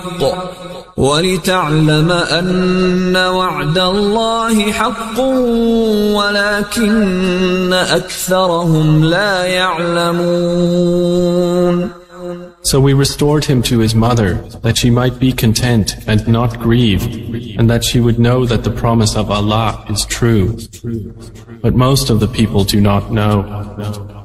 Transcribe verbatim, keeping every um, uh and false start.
ولتعلم أن وعد الله حق ولكن أكثرهم لا يعلمون. So we restored him to his mother, that she might be content and not grieve, and that she would know that the promise of Allah is true. But most of the people do not know.